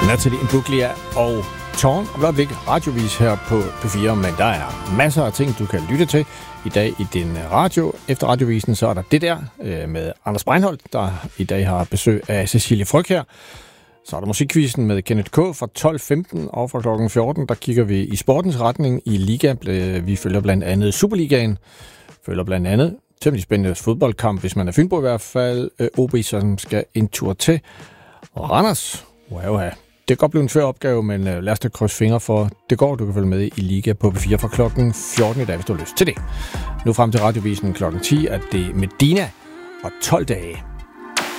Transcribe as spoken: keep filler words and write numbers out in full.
Natalie Imbruglia og Torn og blot ikke radiovis her på P fire, men der er masser af ting, du kan lytte til i dag i din radio. Efter radiovisen, så er der det der med Anders Breinholt, der i dag har besøg af Cecilie Fryg her. Så er der musikquizzen med Kenneth K. fra tolv femten, og fra klokken fjorten, der kigger vi i sportens retning i liga. Vi følger blandt andet Superligaen, følger blandt andet temmelig spændende fodboldkamp, hvis man er Fynbo i hvert fald. O B, som skal en tur til Randers. Wow, ja. Det kan godt blive en svær opgave, men lad os da krydse fingre for, det går. Du kan følge med i Liga på P fire fra klokken fjorten i dag, hvis du har lyst til det. Nu frem til radiovisen klokken ti, at det er Medina og tolv dage.